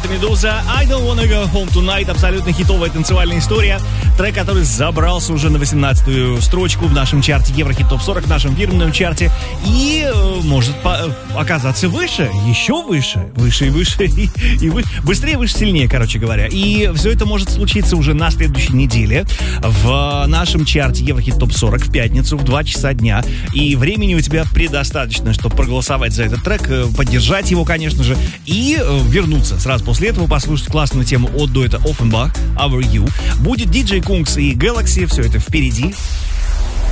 Это «Медуза». I don't wanna go home tonight. Абсолютно хитовая танцевальная история. Трек, который забрался уже на 18-ю строчку в нашем чарте Еврохит ТОП 40, в нашем фирменном чарте. И может оказаться выше, еще выше, выше и выше, и быстрее, выше, сильнее, короче говоря. И все это может случиться уже на следующей неделе в нашем чарте Еврохит ТОп 40 в пятницу в 2 часа дня. И времени у тебя предостаточно, чтобы проголосовать за этот трек, поддержать его, конечно же, и вернуться сразу после этого, послушать классную тему от дуэта Offenbach, Our You. Будет DJ Kungs и Galaxy, все это впереди.